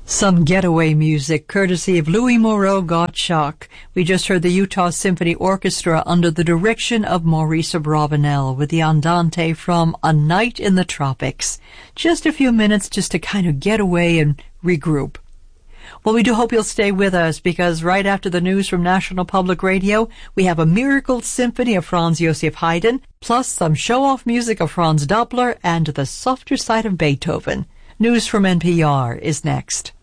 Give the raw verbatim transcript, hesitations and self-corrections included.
Some getaway music, courtesy of Louis Moreau Gottschalk. We just heard the Utah Symphony Orchestra under the direction of Maurice Abravanel with the Andante from A Night in the Tropics. Just a few minutes just to kind of get away and regroup. Well, we do hope you'll stay with us, because right after the news from National Public Radio, we have a Miracle Symphony of Franz Joseph Haydn, plus some show-off music of Franz Doppler and the softer side of Beethoven. News from N P R is next.